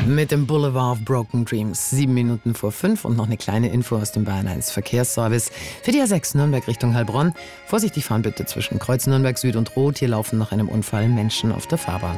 Mit dem Boulevard of Broken Dreams. 7 Minuten vor 5 und noch eine kleine Info aus dem Bayern 1 Verkehrsservice. Für die A6 Nürnberg Richtung Heilbronn. Vorsichtig fahren bitte zwischen Kreuz Nürnberg Süd und Rot. Hier laufen nach einem Unfall Menschen auf der Fahrbahn.